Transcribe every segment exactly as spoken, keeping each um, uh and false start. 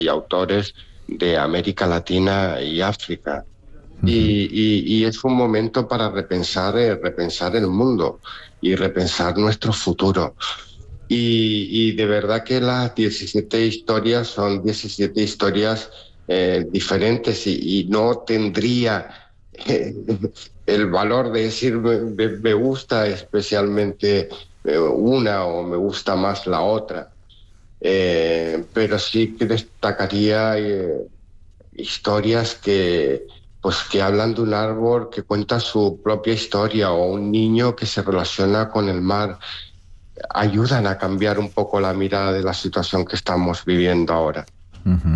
y autores de América Latina y África. Y, y, y es un momento para repensar, eh, repensar el mundo y repensar nuestro futuro. Y, y de verdad que las diecisiete historias son diecisiete historias eh, diferentes y, y no tendría eh, el valor de decir me, me- me gusta especialmente eh, una o me gusta más la otra. Eh, pero sí que destacaría eh, historias que, pues, que hablan de un árbol que cuenta su propia historia o un niño que se relaciona con el mar. Ayudan a cambiar un poco la mirada de la situación que estamos viviendo ahora. Uh-huh.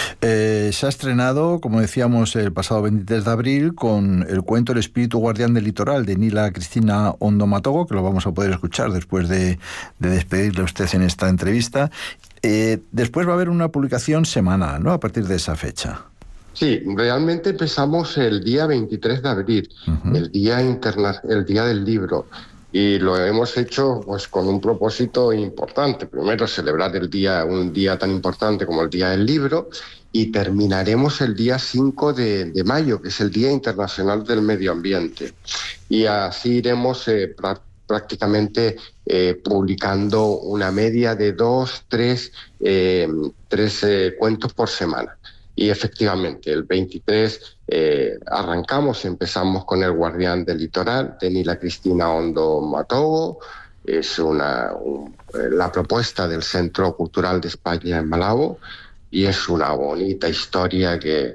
Eh, se ha estrenado, como decíamos, el pasado veintitrés de abril con el cuento El espíritu guardián del litoral de Nila Cristina Ondo Matogo, que lo vamos a poder escuchar después de, de despedirle a usted en esta entrevista. Eh, después va a haber una publicación semanal, ¿no?, a partir de esa fecha. Sí, realmente empezamos el día veintitrés de abril, Uh-huh. el día interna el día del libro, y lo hemos hecho pues con un propósito importante. Primero, celebrar el día, un día tan importante como el Día del Libro, y terminaremos el día cinco de, de mayo, que es el Día Internacional del Medio Ambiente. Y así iremos eh, pra- prácticamente eh, publicando una media de dos, tres, eh, tres eh, cuentos por semana. Y efectivamente, el veintitrés eh, arrancamos, empezamos con El guardián del litoral, de Nila Cristina Ondo Matogo. Es una, un, la propuesta del Centro Cultural de España en Malabo, y es una bonita historia que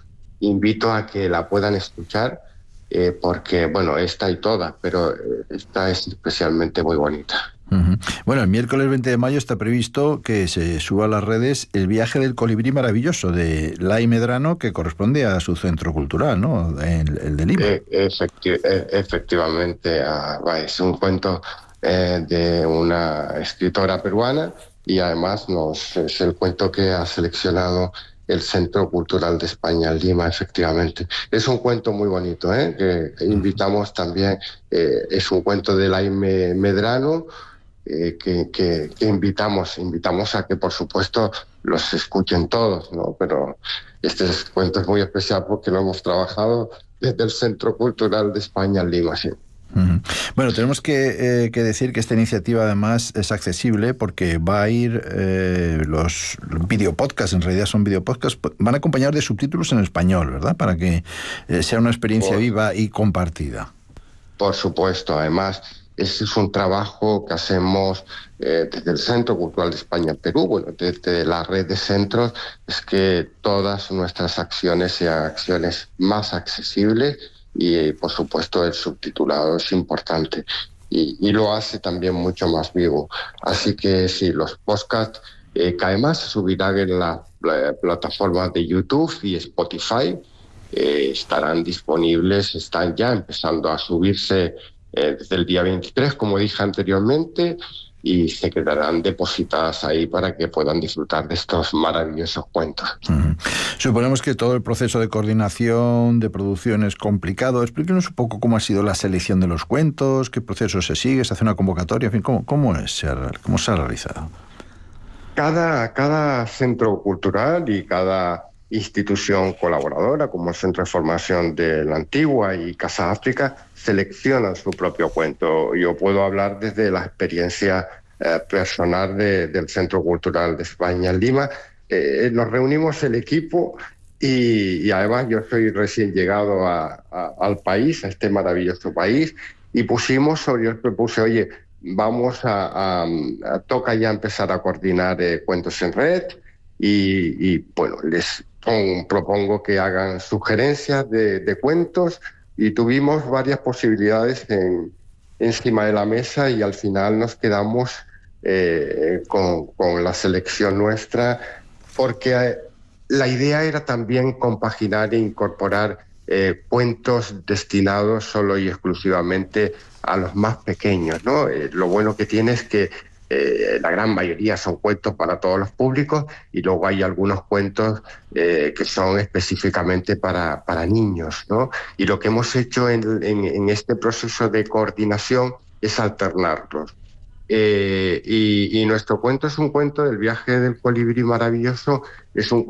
invito a que la puedan escuchar, eh, porque, bueno, esta y todas, pero eh, esta es especialmente muy bonita. Uh-huh. Bueno, el miércoles veinte de mayo está previsto que se suba a las redes El viaje del colibrí maravilloso de Lai Medrano, que corresponde a su centro cultural, ¿no?, el, el de Lima. Eh, efecti- eh, efectivamente, ah, va, es un cuento eh, de una escritora peruana, y además nos, es el cuento que ha seleccionado el Centro Cultural de España en Lima, efectivamente. Es un cuento muy bonito, ¿eh? que, que invitamos también, eh, es un cuento de Laime Medrano, eh, que, que, que invitamos, invitamos a que, por supuesto, los escuchen todos, ¿no? Pero este cuento es muy especial porque lo hemos trabajado desde el Centro Cultural de España en Lima, sí. Uh-huh. Bueno, tenemos que, eh, que decir que esta iniciativa además es accesible porque va a ir eh, los videopodcasts, en realidad son videopodcasts, van acompañados de subtítulos en español, ¿verdad? Para que eh, sea una experiencia Por, viva y compartida. por supuesto, además, ese es un trabajo que hacemos eh, desde el Centro Cultural de España en Perú, bueno, desde la red de centros, es que todas nuestras acciones sean acciones más accesibles, y, por supuesto, el subtitulado es importante y, y lo hace también mucho más vivo. Así que sí, los podcasts eh, que además se subirán en las la, plataformas de YouTube y Spotify, eh, estarán disponibles, están ya empezando a subirse eh, desde el día veintitrés, como dije anteriormente, y se quedarán depositadas ahí para que puedan disfrutar de estos maravillosos cuentos. Uh-huh. Suponemos que todo el proceso de coordinación, de producción es complicado. Explíquenos un poco cómo ha sido la selección de los cuentos, qué proceso se sigue, se hace una convocatoria, en fin, cómo, cómo, es, cómo se ha realizado. Cada, cada centro cultural y cada institución colaboradora, como el Centro de Formación de la Antigua y Casa África, seleccionan su propio cuento. Yo puedo hablar desde la experiencia eh, personal de, del Centro Cultural de España en Lima. Eh, nos reunimos el equipo y, y además yo soy recién llegado a, a, al país, a este maravilloso país, y pusimos, sobre, yo propuse, oye, vamos a, a, a toca ya empezar a coordinar eh, cuentos en red, y, y bueno, les con, propongo que hagan sugerencias de, de cuentos, y tuvimos varias posibilidades en, encima de la mesa, y al final nos quedamos eh, con, con la selección nuestra, porque eh, la idea era también compaginar e incorporar eh, cuentos destinados solo y exclusivamente a los más pequeños, ¿no? Eh, lo bueno que tiene es que eh, la gran mayoría son cuentos para todos los públicos, y luego hay algunos cuentos eh, que son específicamente para, para niños, ¿no? Y lo que hemos hecho en, en, en este proceso de coordinación es alternarlos. Eh, y, y nuestro cuento es un cuento del viaje del colibrí maravilloso, es un